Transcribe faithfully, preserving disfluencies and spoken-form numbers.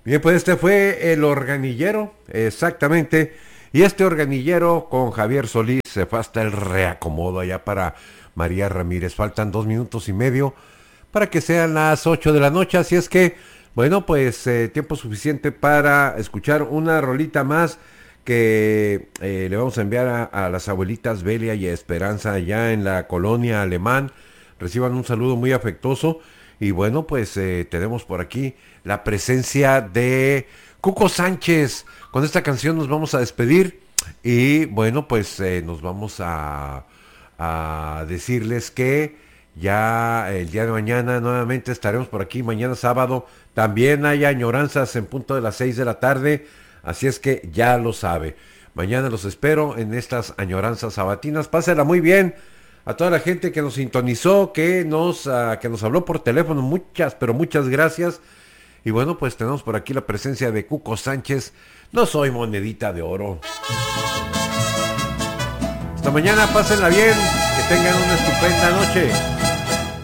Bien, pues este fue el organillero, exactamente. Y este organillero con Javier Solís se fue hasta el reacomodo allá para María Ramírez. Faltan dos minutos y medio para que sean las ocho de la noche. Así es que, bueno, pues eh, tiempo suficiente para escuchar una rolita más que eh, le vamos a enviar a, a las abuelitas Belia y Esperanza allá en la colonia Alemán. Reciban un saludo muy afectuoso. Y bueno, pues eh, tenemos por aquí la presencia de Cuco Sánchez. Con esta canción nos vamos a despedir y bueno, pues eh, nos vamos a, a decirles que ya el día de mañana nuevamente estaremos por aquí. Mañana sábado también hay añoranzas en punto de las seis de la tarde. Así es que ya lo sabe. Mañana los espero en estas añoranzas sabatinas. Pásela muy bien. A toda la gente que nos sintonizó, que nos, uh, que nos habló por teléfono, muchas, pero muchas gracias. Y bueno, pues tenemos por aquí la presencia de Cuco Sánchez. No soy monedita de oro. Hasta mañana, pásenla bien, que tengan una estupenda noche.